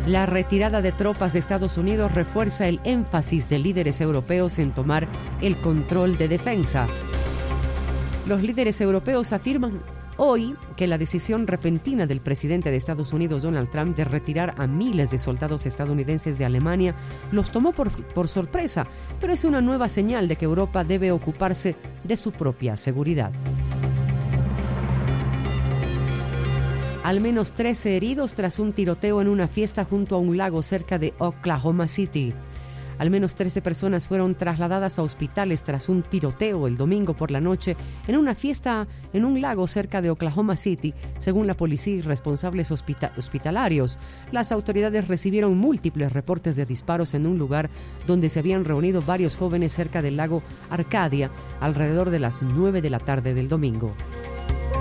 La retirada de tropas de Estados Unidos refuerza el énfasis de líderes europeos en tomar el control de defensa. Los líderes europeos afirman hoy que la decisión repentina del presidente de Estados Unidos, Donald Trump, de retirar a miles de soldados estadounidenses de Alemania los tomó por sorpresa, pero es una nueva señal de que Europa debe ocuparse de su propia seguridad. Al menos 13 heridos tras un tiroteo en una fiesta junto a un lago cerca de Oklahoma City. Al menos 13 personas fueron trasladadas a hospitales tras un tiroteo el domingo por la noche en una fiesta en un lago cerca de Oklahoma City, según la policía y responsables hospitalarios. Las autoridades recibieron múltiples reportes de disparos en un lugar donde se habían reunido varios jóvenes cerca del lago Arcadia alrededor de las 9 de la tarde del domingo.